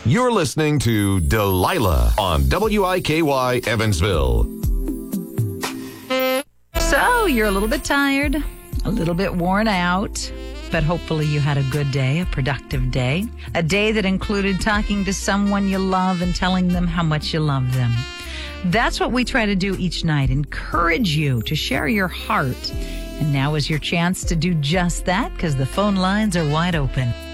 You're listening to Delilah on WIKY Evansville. So you're a little bit tired, a little bit worn out, but hopefully you had a good day, a productive day, a day that included talking to someone you love and telling them how much you love them. That's what we try to do each night, encourage you to share your heart. And now is your chance to do just that because the phone lines are wide open.